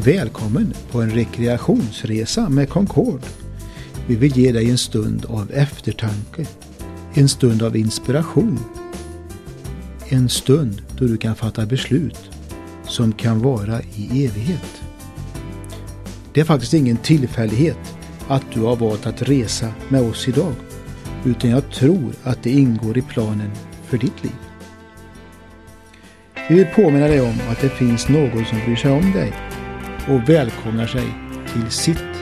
Välkommen på en rekreationsresa med Concord. Vi vill ge dig en stund av eftertanke, en stund av inspiration, en stund då du kan fatta beslut som kan vara i evighet. Det är faktiskt ingen tillfällighet att du har valt att resa med oss idag, utan jag tror att det ingår i planen för ditt liv. Vi vill påminna dig om att det finns någon som bryr sig om dig och välkomnar sig till sitt